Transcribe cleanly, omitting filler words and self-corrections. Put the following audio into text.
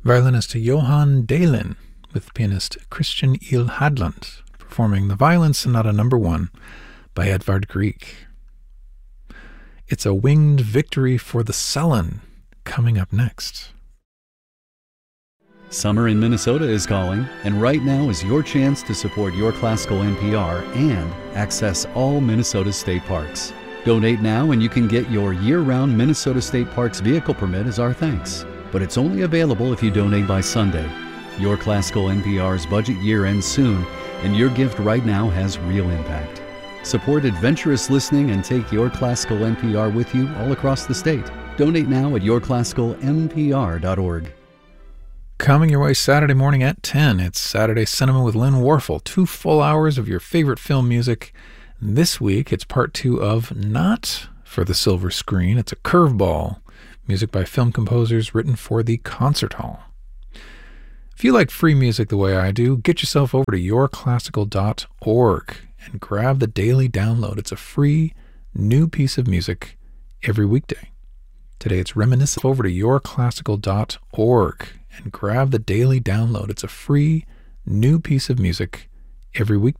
Violinist Johann Dahlin with pianist Christian Il Hadland performing the Violin Sonata No. 1 by Edvard Grieg. It's a Winged Victory for the Sullen coming up next. Summer in Minnesota is calling, and right now is your chance to support Your Classical NPR and access all Minnesota state parks. Donate now and you can get your year-round Minnesota State Parks vehicle permit as our thanks. But it's only available if you donate by Sunday. Your Classical NPR's budget year ends soon, and your gift right now has real impact. Support adventurous listening and take Your Classical NPR with you all across the state. Donate now at yourclassicalnpr.org. Coming your way Saturday morning at 10, it's Saturday Cinema with Lynn Warfel. 2 full hours of your favorite film music. This week, it's part 2 of Not for the Silver Screen. It's a curveball. Music by film composers written for the concert hall. If you like free music the way I do, get yourself over to yourclassical.org and grab the daily download. It's a free new piece of music every weekday. Today, it's Reminiscent. Over to yourclassical.org and grab the daily download. It's a free new piece of music every weekday.